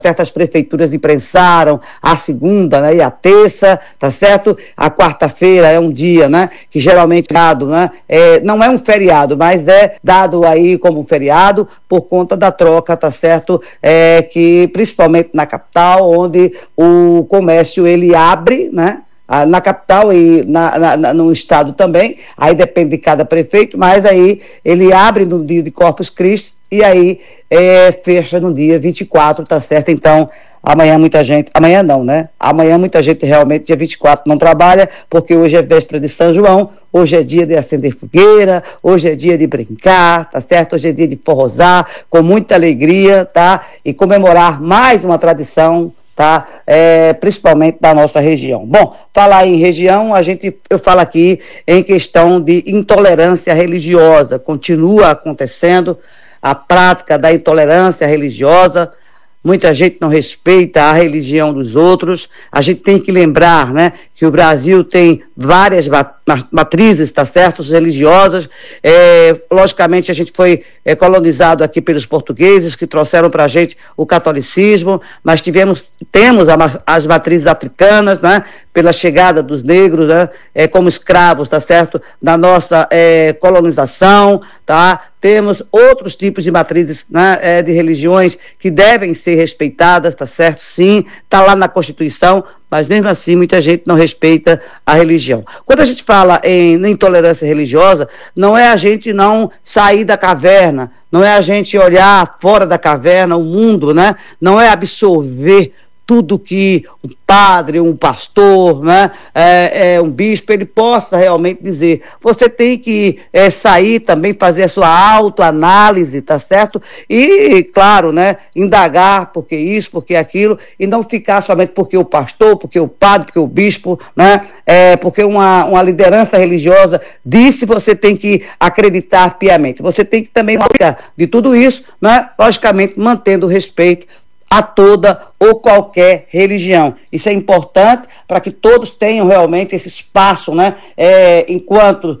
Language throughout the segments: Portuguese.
certas prefeituras imprensaram a segunda, né, e a terça, tá certo? A quarta-feira é um dia, né, que geralmente é dado, né, não é um feriado, mas é dado aí como feriado por conta da troca, tá certo? Que principalmente na capital, onde o comércio ele abre, né? Na capital e no estado também, aí depende de cada prefeito, mas aí ele abre no dia de Corpus Christi e aí fecha no dia 24, tá certo? Então, amanhã muita gente, amanhã não, né? Amanhã muita gente realmente, dia 24, não trabalha, porque hoje é véspera de São João, hoje é dia de acender fogueira, hoje é dia de brincar, tá certo? Hoje é dia de forrosar, com muita alegria, tá? E comemorar mais uma tradição, tá? Principalmente da nossa região. Bom, falar em região, eu falo aqui em questão de intolerância religiosa, continua acontecendo a prática da intolerância religiosa, muita gente não respeita a religião dos outros. A gente tem que lembrar, né, que o Brasil tem várias matrizes, tá certo, religiosas. Logicamente a gente foi colonizado aqui pelos portugueses, que trouxeram para a gente o catolicismo, mas temos as matrizes africanas, né, pela chegada dos negros, né, como escravos, tá certo, na nossa colonização, tá? Temos outros tipos de matrizes, né, de religiões que devem ser respeitadas, tá certo? Sim, tá lá na Constituição, mas mesmo assim muita gente não respeita a religião. Quando a gente fala em intolerância religiosa, não é a gente não sair da caverna, não é a gente olhar fora da caverna, o mundo, né? Não é absorver tudo que um padre, um pastor, né, um bispo, ele possa realmente dizer. Você tem que sair também, fazer a sua autoanálise, tá certo? E, claro, né, indagar porque isso, porque aquilo, e não ficar somente porque o pastor, porque o padre, porque o bispo, né, porque uma liderança religiosa disse, você tem que acreditar piamente. Você tem que também aplicar de tudo isso, né, logicamente mantendo o respeito a toda ou qualquer religião. Isso é importante para que todos tenham realmente esse espaço, né? Enquanto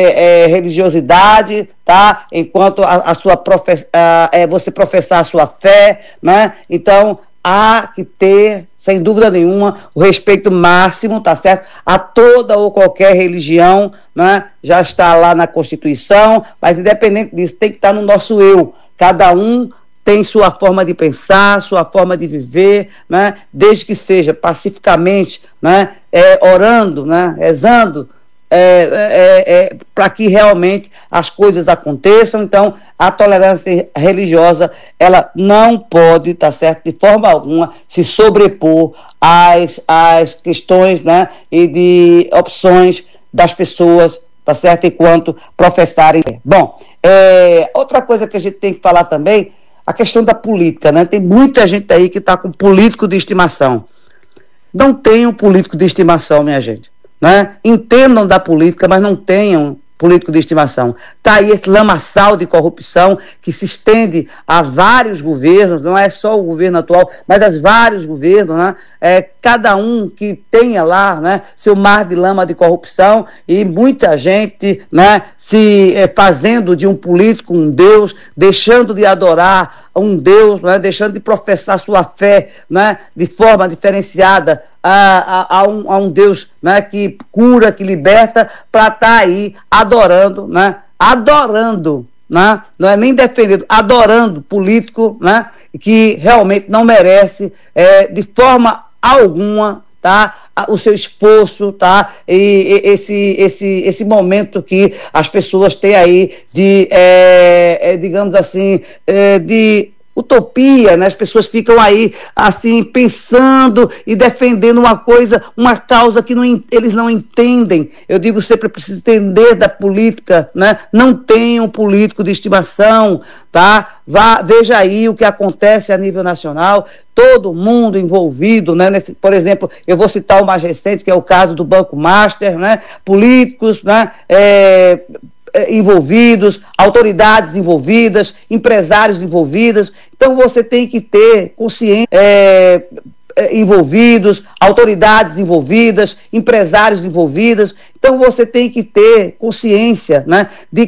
religiosidade, tá? Enquanto você professar a sua fé, né? Então, há que ter, sem dúvida nenhuma, o respeito máximo, tá certo? A toda ou qualquer religião, né? Já está lá na Constituição, mas independente disso, tem que estar no nosso eu. Cada um tem sua forma de pensar, sua forma de viver, né? Desde que seja pacificamente, né? Orando, né? Rezando, para que realmente as coisas aconteçam. Então, a tolerância religiosa, ela não pode, tá certo, de forma alguma, se sobrepor às questões, né? E de opções das pessoas, tá certo, enquanto professarem. Bom, outra coisa que a gente tem que falar também, a questão da política, né? Tem muita gente aí que está com político de estimação. Não tenham político de estimação, minha gente, né? Entendam da política, mas não tenham político de estimação. Está aí esse lamaçal de corrupção que se estende a vários governos, não é só o governo atual, mas a vários governos, né? Cada um que tenha lá, né, seu mar de lama de corrupção, e muita gente, né, se fazendo de um político um Deus, deixando de adorar um Deus, né, deixando de professar sua fé, né, de forma diferenciada a um Deus, né, que cura, que liberta, para estar aí adorando, né, né, não é nem defendendo, adorando político, né, que realmente não merece de forma alguma, tá, o seu esforço, tá, e esse momento que as pessoas têm aí de, digamos assim, de utopia, né? As pessoas ficam aí assim pensando e defendendo uma causa que eles não entendem. Eu digo sempre, precisa entender da política, né? Não tem um político de estimação, tá? Veja aí o que acontece a nível nacional, todo mundo envolvido, né? Por exemplo, eu vou citar o mais recente, que é o caso do Banco Master, né? Políticos, né? Envolvidos, autoridades envolvidas, empresários envolvidos. Então você tem que ter consciência, envolvidos, autoridades envolvidas, empresários envolvidos. Então você tem que ter consciência, né, de